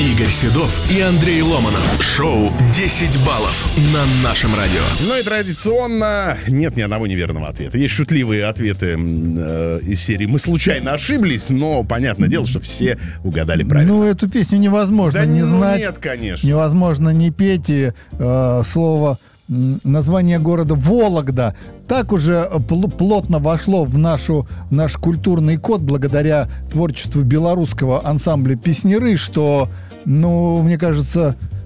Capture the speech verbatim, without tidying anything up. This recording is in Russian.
Игорь Седов и Андрей Ломанов. Шоу десять баллов на нашем радио. Ну и традиционно нет ни одного неверного ответа. Есть шутливые ответы э, из серии «Мы случайно ошиблись», но понятное дело, что все угадали правильно. Ну, эту песню невозможно да не ну, знать. нет, конечно. Невозможно не петь. И э, слово, м, название города Вологда так уже пл- плотно вошло в, нашу, в наш культурный код благодаря творчеству белорусского ансамбля «Песняры», что, ну, мне кажется,